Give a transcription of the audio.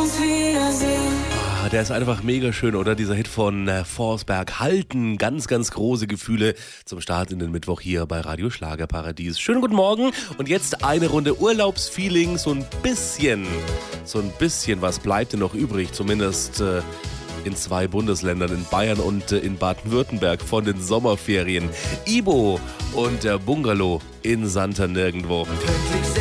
uns wiedersehen. Der ist einfach mega schön, oder? Dieser Hit von Forsberg. Halten ganz, ganz große Gefühle zum Start in den Mittwoch hier bei Radio Schlagerparadies. Schönen guten Morgen und jetzt eine Runde Urlaubsfeeling. So ein bisschen was bleibt denn noch übrig, zumindest in 2 Bundesländern, in Bayern und in Baden-Württemberg von den Sommerferien. Ibo und der Bungalow in Santa Nirgendwo. Pünktlich